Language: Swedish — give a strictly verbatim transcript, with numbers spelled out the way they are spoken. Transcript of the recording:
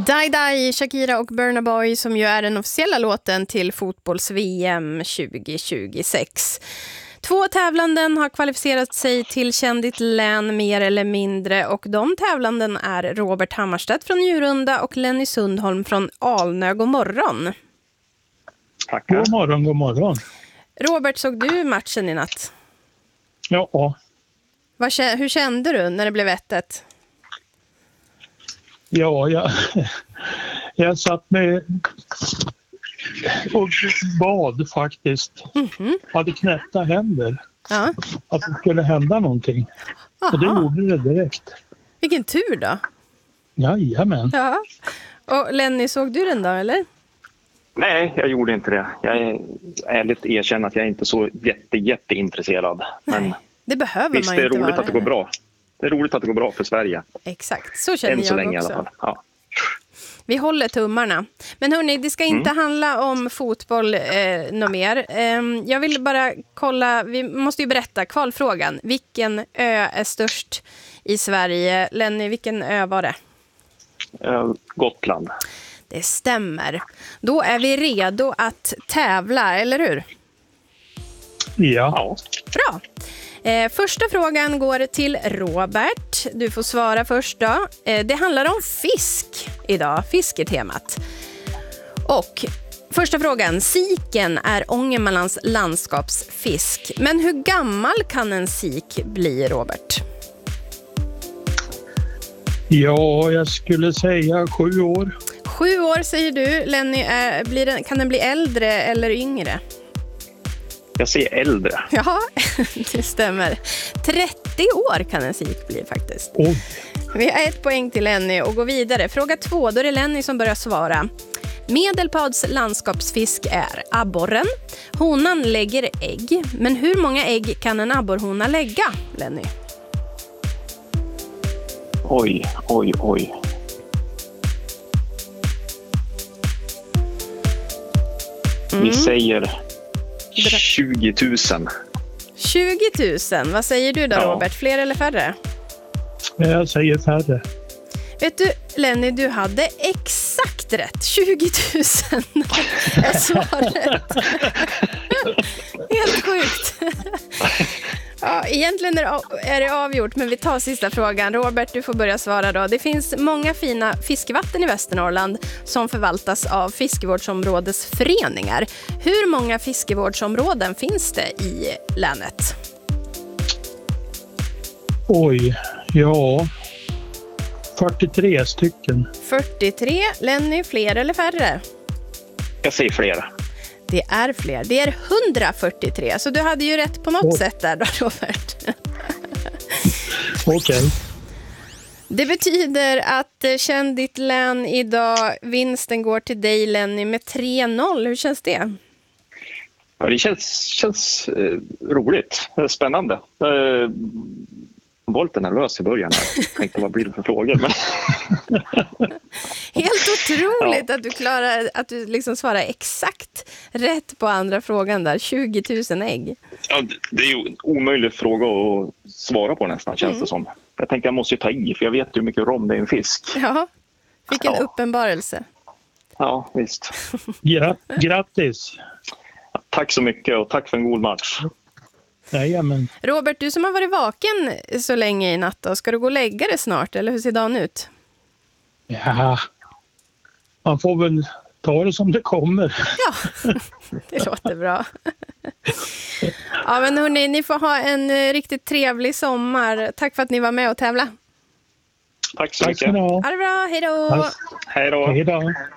Die Die, Shakira och Burna Boy, som ju är den officiella låten till fotbolls-V M tjugo tjugosex. Två tävlanden har kvalificerat sig till Känn ditt län mer eller mindre, och de tävlanden är Robert Hammarstedt från Njurunda och Lenny Sundholm från Alnö. God morgon. Tackar. God morgon, god morgon. Robert, såg du matchen i natt? Ja. Vad, hur kände du när det blev ett ett? Ja, jag, jag satt med och bad faktiskt. Mm-hmm. Hade knäppta händer. Ja. Att det skulle hända någonting. Aha. Och det gjorde det direkt. Vilken tur då. Jajamän. Ja. Och Lenny, såg du den då eller? Nej, jag gjorde inte det. Jag är ärligt erkänner att jag är inte så jätte, jätteintresserad. Men det behöver visst, man det är inte roligt vara, att det går bra. Det är roligt att det går bra för Sverige. Exakt, så känner Än så jag länge också. I alla fall. Ja. Vi håller tummarna. Men hörni, det ska inte mm. handla om fotboll eh, något mer. Eh, jag vill bara kolla, vi måste ju berätta kvalfrågan. Vilken ö är störst i Sverige? Lenny, vilken ö var det? Eh, Gotland. Det stämmer. Då är vi redo att tävla, eller hur? Ja. Bra. Eh, första frågan går till Robert. Du får svara först då. Eh, det handlar om fisk idag. Fisk är temat. Och första frågan. Siken är Ångermanlands landskapsfisk. Men hur gammal kan en sik bli, Robert? Ja, jag skulle säga sju år. Sju år säger du. Lenny, är, blir den, kan den bli äldre eller yngre? Jag säger äldre. Ja, det stämmer. trettio år kan en sik bli faktiskt. Oh. Vi har ett poäng till Lenny och går vidare. Fråga två, då är det Lenny som börjar svara. Medelpads landskapsfisk är abborren. Honan lägger ägg. Men hur många ägg kan en abborrhona lägga, Lenny? Oj, oj, oj. Mm. Vi säger tjugo tusen. tjugo tusen. Vad säger du då, ja. Robert? Fler eller färre? Jag säger färre. Vet du, Lenny, du hade exakt rätt. tjugo tusen är svaret. Helt sjukt. Ja, egentligen är det avgjort, men vi tar sista frågan. Robert, du får börja svara då. Det finns många fina fiskevatten i Västernorrland som förvaltas av fiskevårdsområdesföreningar. Hur många fiskevårdsområden finns det i länet? Oj, ja, fyrtiotre stycken. fyrtiotre. Lenny, fler eller färre? Jag säger fler. Det är fler. Det är hundrafyrtiotre. Så du hade ju rätt på något oh. sätt där då, Robert. Okej. Okay. Det betyder att Känn ditt län idag, vinsten går till dig, Lenny, med tre noll. Hur känns det? Ja, det känns, känns eh, roligt. Spännande. Eh, jag var lite nervös i början. Jag tänkte, vad blir det för frågor? Men... Helt otroligt ja. att du klarar att du liksom svarar exakt rätt på andra frågan där. tjugo tusen ägg. Ja, det är ju en omöjlig fråga att svara på nästan, känns mm. det som. Jag tänker jag måste ju ta i, för jag vet ju hur mycket rom det är en fisk. Ja, vilken ja. uppenbarelse. Ja, visst. Gra- grattis. Tack så mycket och tack för en god match. Jajamän. Robert, du som har varit vaken så länge i natt då, ska du gå och lägga det snart, eller hur ser dagen ut? Ja, man får väl ta det som det kommer. Ja, det låter bra. Ja, men hörni, ni får ha en riktigt trevlig sommar. Tack för att ni var med och tävla. Tack så Tack mycket. ha. Ha det bra, hej då. Hej då. Hej då.